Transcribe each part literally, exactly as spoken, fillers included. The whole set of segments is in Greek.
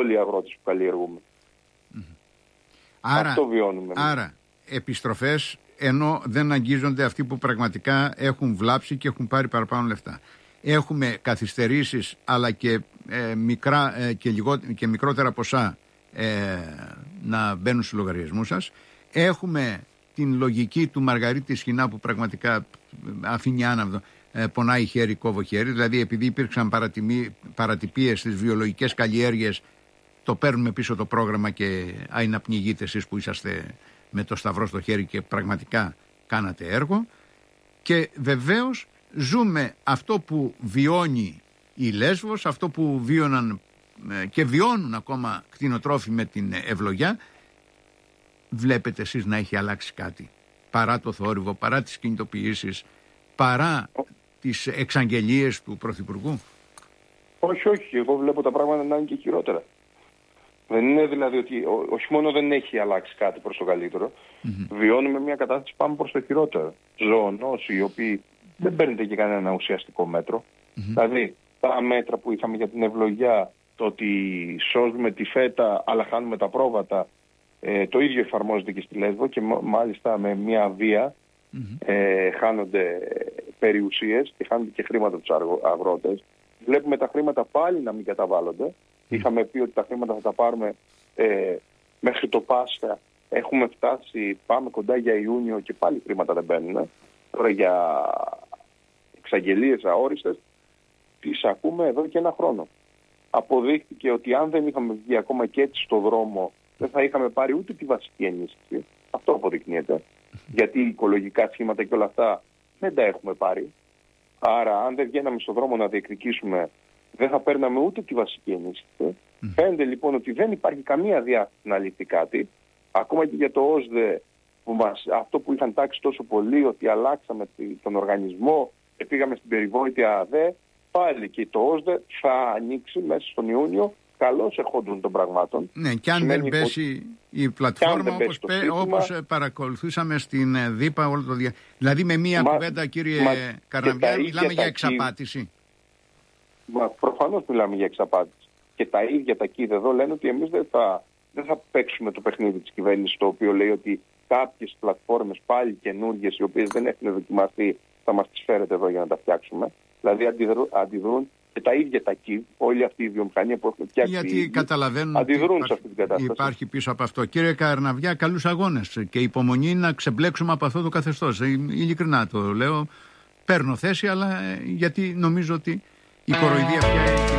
όλοι οι αγρότες που καλλιεργούμε. Mm-hmm. Άρα, αυτό βιώνουμε. Άρα επιστροφές, ενώ δεν αγγίζονται αυτοί που πραγματικά έχουν βλάψει και έχουν πάρει παραπάνω λεφτά. Έχουμε καθυστερήσεις, αλλά και, ε, μικρά, ε, και, λιγό, και μικρότερα ποσά ε, να μπαίνουν στους λογαριασμούς σας. Έχουμε την λογική του Μαργαρίτη Σχοινά που πραγματικά αφήνει άναυδο, ε, πονάει χέρι, κόβω χέρι. Δηλαδή επειδή υπήρξαν παρατυπίες στις βιολογικές καλλιέργειες, το παίρνουμε πίσω το πρόγραμμα και άι να πνιγείτε εσείς που είσαστε με το σταυρό στο χέρι και πραγματικά κάνατε έργο. Και βεβαίως ζούμε αυτό που βιώνει η Λέσβος, αυτό που βίωναν και βιώνουν ακόμα κτηνοτρόφοι με την ευλογιά. Βλέπετε εσείς να έχει αλλάξει κάτι, παρά το θόρυβο, παρά τις κινητοποιήσεις, παρά τις εξαγγελίες του Πρωθυπουργού? Όχι, όχι, εγώ βλέπω τα πράγματα να είναι και χειρότερα. Δεν είναι δηλαδή ότι ό, όχι μόνο δεν έχει αλλάξει κάτι προς το καλύτερο, mm-hmm. βιώνουμε μια κατάσταση πάμε προς το χειρότερο. Ζωονόσοι οι οποίοι δεν παίρνετε και κανένα ουσιαστικό μέτρο. Mm-hmm. Δηλαδή τα μέτρα που είχαμε για την ευλογιά, το ότι σώζουμε τη φέτα αλλά χάνουμε τα πρόβατα, ε, το ίδιο εφαρμόζεται και στη Λέσβο και μάλιστα με μια βία mm-hmm. ε, χάνονται περιουσίες και χάνονται και χρήματα τους αγρότες. Βλέπουμε τα χρήματα πάλι να μην καταβάλλονται. Mm. Είχαμε πει ότι τα χρήματα θα τα πάρουμε ε, μέχρι το Πάσχα. Έχουμε φτάσει, πάμε κοντά για Ιούνιο και πάλι χρήματα δεν μπαίνουν. Τώρα για εξαγγελίες αόριστες τις ακούμε εδώ και ένα χρόνο. Αποδείχθηκε ότι αν δεν είχαμε βγει ακόμα και έτσι στο δρόμο, δεν θα είχαμε πάρει ούτε τη βασική ενίσχυση. Αυτό αποδεικνύεται. Γιατί οικολογικά σχήματα και όλα αυτά δεν τα έχουμε πάρει. Άρα, αν δεν βγαίναμε στον δρόμο να διεκδικήσουμε, δεν θα παίρναμε ούτε τη βασική ενίσχυση. Mm. Φαίνεται λοιπόν ότι δεν υπάρχει καμία διάθεση να λυθεί κάτι. Ακόμα και για το ΟΣΔΕ, που μας, αυτό που είχαν τάξει τόσο πολύ, ότι αλλάξαμε τον οργανισμό και πήγαμε στην περιβόητη ΑΔΕ, πάλι και το ΟΣΔΕ θα ανοίξει μέσα στον Ιούνιο, καλώς εχόντων των πραγμάτων. Ναι, και αν Σημαίνει δεν πέσει που... η πλατφόρμα όπως, πέ... όπως παρακολουθήσαμε στην ΔΥΠΑ όλο το δια... Δηλαδή με μία μα... κουβέντα, κύριε μα... Καρναβιά, μιλάμε για εξαπάτηση. Μα προφανώς μιλάμε για εξαπάτηση. Και τα ίδια τα ΚΙΔ εδώ λένε ότι εμείς δεν θα, δεν θα παίξουμε το παιχνίδι της κυβέρνησης, το οποίο λέει ότι κάποιες πλατφόρμες πάλι καινούργιες, οι οποίες δεν έχουν δοκιμαστεί, θα μας τις φέρετε εδώ για να τα φτιάξουμε. Δηλαδή αντιδρούν, αντιδρούν και τα ίδια τα ΚΙΔ, όλη αυτή η βιομηχανία που έχουν φτιάξει. Γιατί ίδιοι, καταλαβαίνουν αντιδρούν ότι σε αυτή την κατάσταση. Υπάρχει πίσω από αυτό. Κύριε Καρναβιά, καλούς αγώνες και υπομονή να ξεμπλέξουμε από αυτό το καθεστώς. Ειλικρινά το λέω. Παίρνω θέση, αλλά γιατί νομίζω ότι η κοροϊδία πια έχει.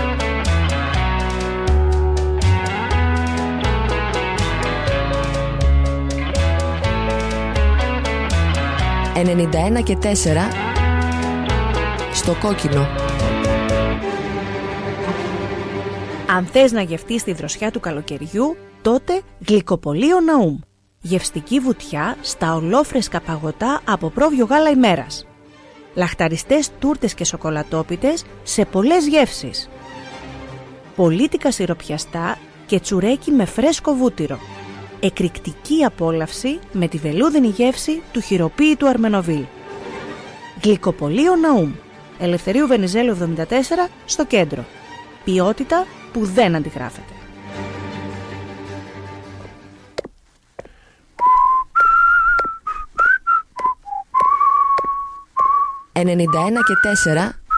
ενενήντα ένα και τέσσερα στο κόκκινο. Αν θες να γευτείς τη δροσιά του καλοκαιριού, τότε Γλυκοπωλείο Ναούμ. Γευστική βουτιά στα ολόφρεσκα παγωτά από πρόβιο γάλα ημέρας. Λαχταριστές τούρτες και σοκολατόπιτες σε πολλές γεύσεις. Πολίτικα σιροπιαστά και τσουρέκι με φρέσκο βούτυρο. Εκρηκτική απόλαυση με τη βελούδινη γεύση του χειροποίητου Αρμενοβίλ. Γλυκοπωλείο Ναούμ. Ελευθερίου Βενιζέλου εβδομήντα τέσσερα στο κέντρο. Ποιότητα που δεν αντιγράφεται. ενενήντα ένα και τέσσερα